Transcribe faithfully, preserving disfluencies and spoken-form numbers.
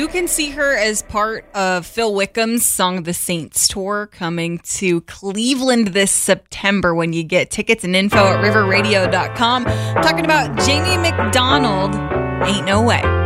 you can see her as part of Phil Wickham's Song of the Saints tour coming to Cleveland this September when you get tickets and info at river radio dot com. I'm talking about Jamie McDonald, Ain't No Way.